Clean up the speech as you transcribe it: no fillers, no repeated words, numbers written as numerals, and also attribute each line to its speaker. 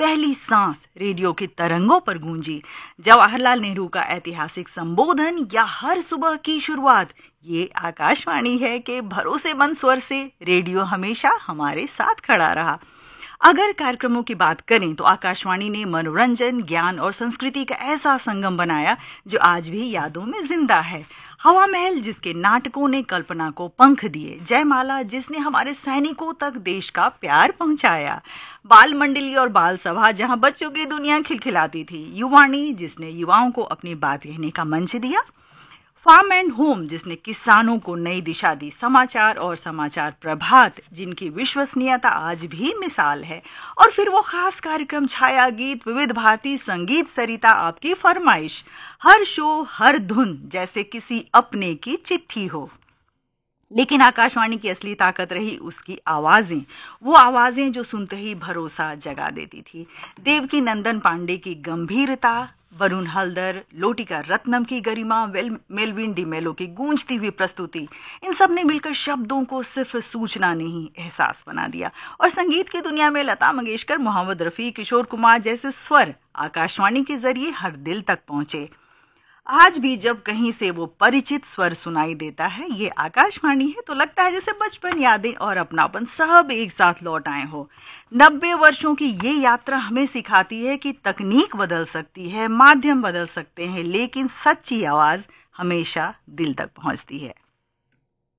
Speaker 1: पहली सांस रेडियो की तरंगों पर गूंजी, जवाहरलाल नेहरू का ऐतिहासिक संबोधन या हर सुबह की शुरुआत, ये आकाशवाणी है कि भरोसेमंद स्वर से रेडियो हमेशा हमारे साथ खड़ा रहा। अगर कार्यक्रमों की बात करें तो आकाशवाणी ने मनोरंजन, ज्ञान और संस्कृति का ऐसा संगम बनाया जो आज भी यादों में जिंदा है। हवा महल जिसके नाटकों ने कल्पना को पंख दिए, जयमाला जिसने हमारे सैनिकों तक देश का प्यार पहुंचाया, बाल मंडली और बाल सभा जहां बच्चों की दुनिया खिलखिलाती थी, युवाणी जिसने युवाओं को अपनी बात कहने का मंच दिया, फार्म एंड होम जिसने किसानों को नई दिशा दी, समाचार और समाचार प्रभात जिनकी विश्वसनीयता आज भी मिसाल है, और फिर वो खास कार्यक्रम छाया गीत, विविध भारती संगीत सरिता, आपकी फरमाइश, हर शो हर धुन जैसे किसी अपने की चिट्ठी हो। लेकिन आकाशवाणी की असली ताकत रही उसकी आवाजें, वो आवाजें जो सुनते ही भरोसा जगा देती थी। देवकी नंदन पांडे की गंभीरता, वरुण हल्दर, लोटिका रत्नम की गरिमा, मेलविन डिमेलो की गूंजती हुई प्रस्तुति, इन सब ने मिलकर शब्दों को सिर्फ सूचना नहीं एहसास बना दिया। और संगीत की दुनिया में लता मंगेशकर, मोहम्मद रफ़ी, किशोर कुमार जैसे स्वर आकाशवाणी के जरिए हर दिल तक पहुंचे। आज भी जब कहीं से वो परिचित स्वर सुनाई देता है, ये आकाशवाणी है, तो लगता है जैसे बचपन, यादें और अपनापन सब एक साथ लौट आए हो। 90 वर्षों की ये यात्रा हमें सिखाती है कि तकनीक बदल सकती है, माध्यम बदल सकते हैं, लेकिन सच्ची आवाज हमेशा दिल तक पहुंचती है।